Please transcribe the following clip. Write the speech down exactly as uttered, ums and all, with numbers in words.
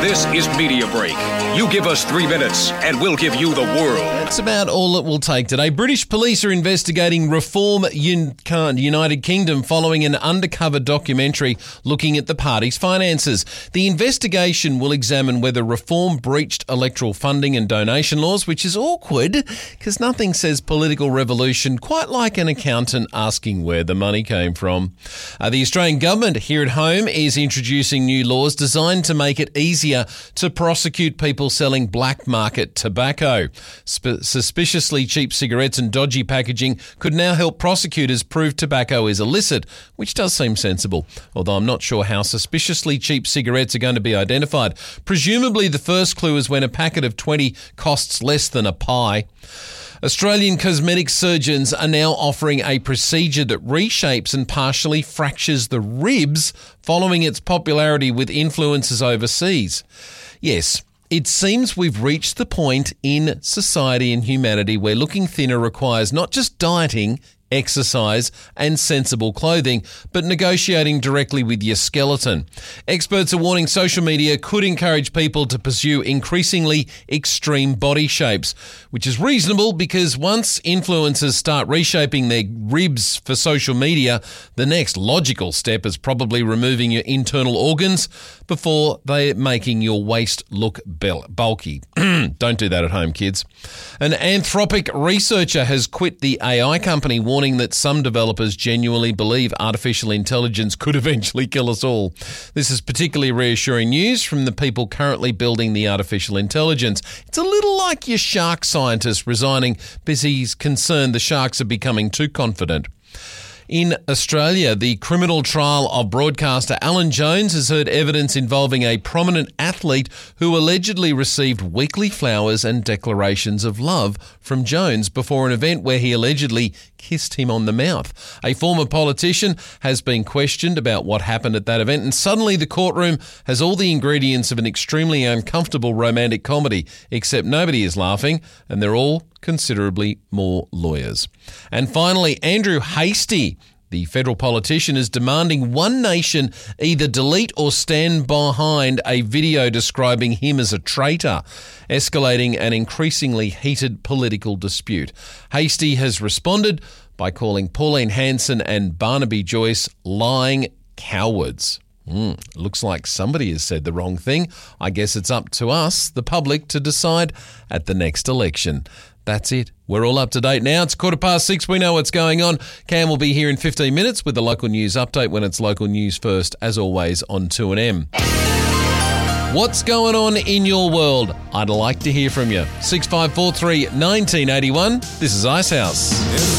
This is Media Break. You give us three minutes and we'll give you the world. That's about all it will take today. British police are investigating Reform United Kingdom following an undercover documentary looking at the party's finances. The investigation will examine whether Reform breached electoral funding and donation laws, which is awkward because nothing says political revolution quite like an accountant asking where the money came from. Uh, the Australian government here at home is introducing new laws designed to make it easier to prosecute people selling black market tobacco. Sp- suspiciously cheap cigarettes and dodgy packaging could now help prosecutors prove tobacco is illicit, which does seem sensible, although I'm not sure how suspiciously cheap cigarettes are going to be identified. Presumably the first clue is when a packet of twenty costs less than a pie. Australian cosmetic surgeons are now offering a procedure that reshapes and partially fractures the ribs following its popularity with influencers overseas. Yes, it seems we've reached the point in society and humanity where looking thinner requires not just dieting, exercise and sensible clothing, but negotiating directly with your skeleton. Experts are warning social media could encourage people to pursue increasingly extreme body shapes, which is reasonable because once influencers start reshaping their ribs for social media, the next logical step is probably removing your internal organs before they're making your waist look bulky. Don't do that at home, kids. An Anthropic researcher has quit the A I company, warning that some developers genuinely believe artificial intelligence could eventually kill us all. This is particularly reassuring news from the people currently building the artificial intelligence. It's a little like your shark scientist resigning because he's concerned the sharks are becoming too confident. In Australia, the criminal trial of broadcaster Alan Jones has heard evidence involving a prominent athlete who allegedly received weekly flowers and declarations of love from Jones before an event where he allegedly kissed him on the mouth. A former politician has been questioned about what happened at that event, and suddenly the courtroom has all the ingredients of an extremely uncomfortable romantic comedy, except nobody is laughing and they're all considerably more lawyers. And finally, Andrew Hastie, the federal politician, is demanding One Nation either delete or stand behind a video describing him as a traitor, escalating an increasingly heated political dispute. Hastie has responded by calling Pauline Hanson and Barnaby Joyce lying cowards. Mm, looks like somebody has said the wrong thing. I guess it's up to us, the public, to decide at the next election. That's it. We're all up to date now. It's quarter past six. We know what's going on. Cam will be here in fifteen minutes with the local news update when it's local news first, as always, on two N M. What's going on in your world? I'd like to hear from you. six five four three, one nine eight one. This is Icehouse.